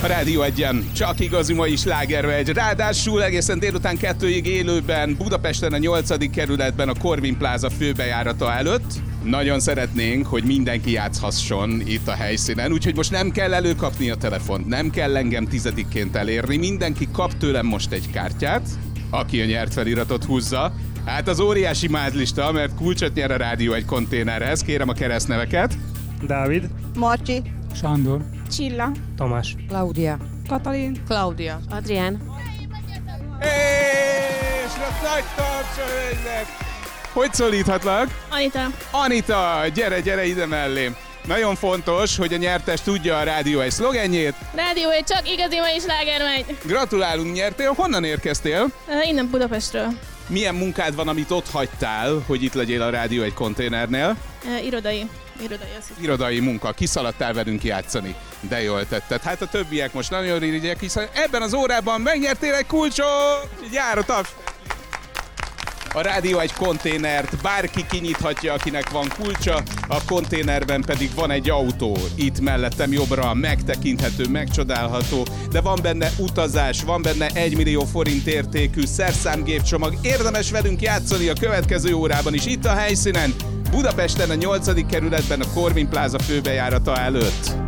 Rádió Egyen, csak igazi mai slágermegy. Ráadásul egészen délután 2-ig élőben Budapesten a 8. kerületben a Corvin Plaza főbejárata előtt. Nagyon szeretnénk, hogy mindenki játszhasson itt a helyszínen, úgyhogy most nem kell előkapni a telefont, nem kell engem tizedikként elérni, mindenki kap tőlem most egy kártyát, aki a nyert feliratot húzza. Hát az óriási mázlista, mert kulcsot nyer a Rádió egy konténerhez, kérem a keresztneveket. Dávid, Marcsi, Sándor, Csilla, Tamás, Klaudia, Katalin, Klaudia, Adrián. És a nagy tapsa önnek! Hogy szólíthatlak? Anita. Anita, gyere ide mellém! Nagyon fontos, hogy a nyertes tudja a Rádió egy szlogenjét. Rádió egy csak igazi mai slágermegy. Gratulálunk, nyertél. Honnan érkeztél? Innen Budapestről. Milyen munkád van, amit ott hagytál, hogy itt legyél a Rádió egy konténernél? Irodai Irodai munka. Kiszaladtál velünk játszani. De jól tetted. Hát a többiek most nagyon irigyek, hiszen ebben az órában megnyertél egy kulcsot! Jár a taps! A Rádió egy konténert bárki kinyithatja, akinek van kulcsa, a konténerben pedig van egy autó. Itt mellettem jobbra megtekinthető, megcsodálható, de van benne utazás, van benne 1 millió forint értékű szerszámgépcsomag. Érdemes velünk játszani a következő órában is itt a helyszínen, Budapesten a 8. kerületben a Corvin Plaza főbejárata előtt.